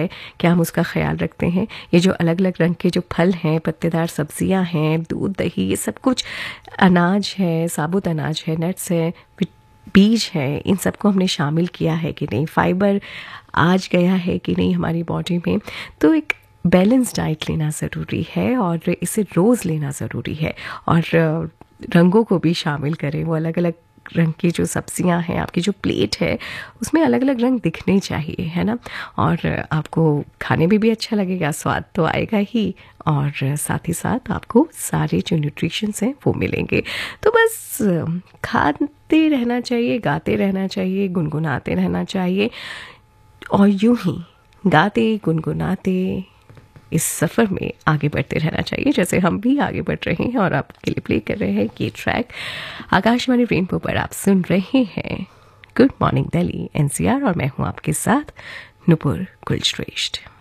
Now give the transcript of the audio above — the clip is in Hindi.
है, क्या हम उसका ख्याल रखते हैं? ये जो अलग अलग रंग के जो फल हैं, पत्तेदार सब्जियां हैं, दूध दही, ये सब कुछ अनाज है, साबुत अनाज है, नट्स है, बीज है, इन सबको हमने शामिल किया है कि नहीं, फाइबर आज गया है कि नहीं हमारी बॉडी में। तो एक बैलेंस डाइट लेना ज़रूरी है और इसे रोज़ लेना ज़रूरी है। और रंगों को भी शामिल करें, वो अलग अलग रंग की जो सब्जियां हैं, आपकी जो प्लेट है उसमें अलग अलग रंग दिखने चाहिए, है ना। और आपको खाने में भी अच्छा लगेगा, स्वाद तो आएगा ही, और साथ ही साथ आपको सारे जो न्यूट्रिशंस हैं वो मिलेंगे। तो बस खाते रहना चाहिए, गाते रहना चाहिए, गुनगुनाते रहना चाहिए, और यूं ही गाते गुनगुनाते इस सफ़र में आगे बढ़ते रहना चाहिए, जैसे हम भी आगे बढ़ रहे हैं। और आपके लिए प्ले कर रहे हैं ये ट्रैक आकाशवाणी रेनबो पर। आप सुन रहे हैं गुड मॉर्निंग दिल्ली NCR, और मैं हूं आपके साथ नुपुर कुलश्रेष्ठ।